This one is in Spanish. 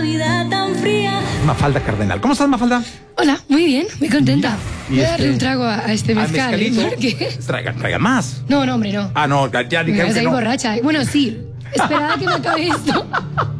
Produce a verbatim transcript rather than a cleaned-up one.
vida tan fría. Mafalda Cardenal. ¿Cómo estás, Mafalda? Hola, muy bien, muy contenta. Y Voy a este- darle un trago a, a este ¿Al mezcal. ¿eh? mezcalito? Porque... Traigan, traigan más. No, no, hombre, no. Ah, no, ya Me dijeron vas a que ir no. borracha. Bueno, sí. Esperad a que me acabe esto.